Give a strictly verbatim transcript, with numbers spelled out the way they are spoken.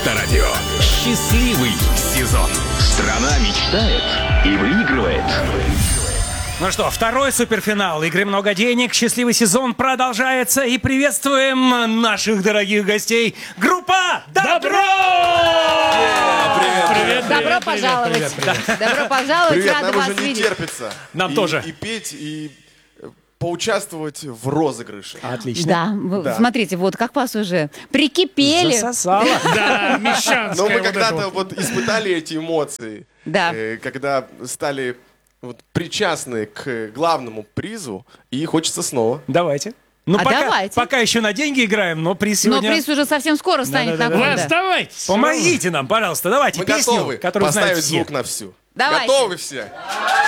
Радио. Счастливый сезон. Страна мечтает и выигрывает. Ну что, второй суперфинал игры «Много денег». Счастливый сезон продолжается. И приветствуем наших дорогих гостей. Группа «Добро». Привет, привет, Добро привет, пожаловать. привет, привет, привет. Добро пожаловать, Привет, рада нам вас уже не видеть. терпится. Нам и, тоже. И петь, и э, поучаствовать в розыгрыше. Отлично. Да, вы- Да. смотрите, вот как вас уже прикипели. Засосала. Да, мещанская Но мы вот это когда-то вот. вот испытали эти эмоции, Да. э, когда стали вот причастны к главному призу, и хочется снова. Давайте. Ну, А пока, давайте. пока еще на деньги играем, но приз Но сегодня... приз уже совсем скоро станет на Да-да-да. Вы кону. оставайтесь. Помогите нам, пожалуйста, давайте Мы песню, готовы которую знают поставить все. звук на всю. Давайте. Готовы все?